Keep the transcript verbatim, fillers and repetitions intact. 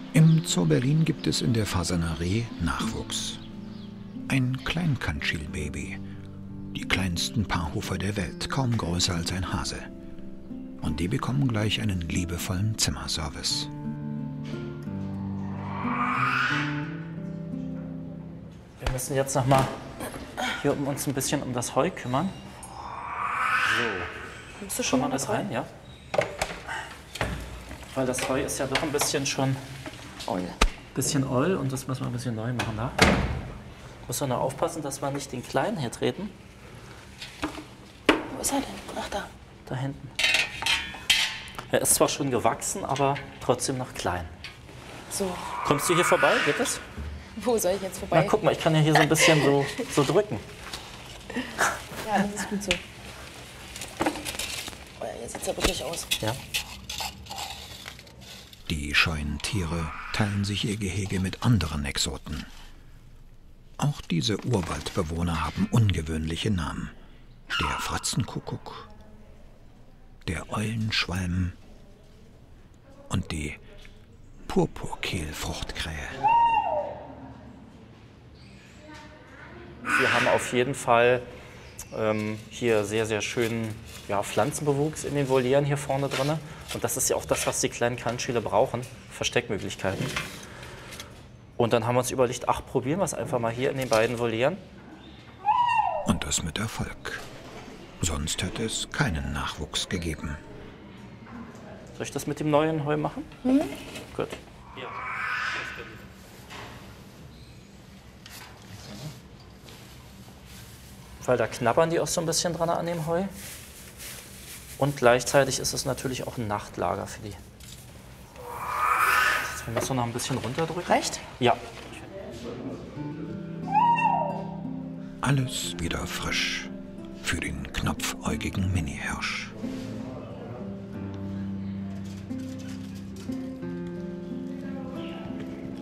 Im Zoo Berlin gibt es in der Fasanerie Nachwuchs. Ein Kleinkanschil-Baby. Die kleinsten Paarhufer der Welt, kaum größer als ein Hase. Und die bekommen gleich einen liebevollen Zimmerservice. Wir müssen jetzt noch mal hier um uns ein bisschen um das Heu kümmern. So. Bist du schon mal das rein? Ja. Weil das Heu ist ja doch ein bisschen schon Oll. bisschen oll und das müssen wir ein bisschen neu machen. Da müssen wir nur aufpassen, dass wir nicht den Kleinen hier treten. Wo ist er denn? Ach, da. Da hinten. Er ist zwar schon gewachsen, aber trotzdem noch klein. So. Kommst du hier vorbei? Geht das? Wo soll ich jetzt vorbei? Na, guck mal, ich kann ja hier so ein bisschen so, so drücken. Ja, das ist gut so. Oh ja, jetzt sieht es ja wirklich aus. Ja. Die scheuen Tiere teilen sich ihr Gehege mit anderen Exoten. Auch diese Urwaldbewohner haben ungewöhnliche Namen. Der Fratzenkuckuck, der Eulenschwalm und die Purpurkehlfruchtkrähe. Wir haben auf jeden Fall ähm, hier sehr, sehr schönen ja, Pflanzenbewuchs in den Volieren hier vorne drin. Und das ist ja auch das, was die kleinen Kanschile brauchen, Versteckmöglichkeiten. Und dann haben wir uns überlegt, ach, probieren wir es einfach mal hier in den beiden Volieren. Und das mit Erfolg. Sonst hätte es keinen Nachwuchs gegeben. Soll ich das mit dem neuen Heu machen? Mhm. Gut. Weil da knabbern die auch so ein bisschen dran an dem Heu. Und gleichzeitig ist es natürlich auch ein Nachtlager für die. Jetzt werden wir das noch ein bisschen runterdrücken. Reicht? Ja. Alles wieder frisch für den knopfäugigen Mini-Hirsch.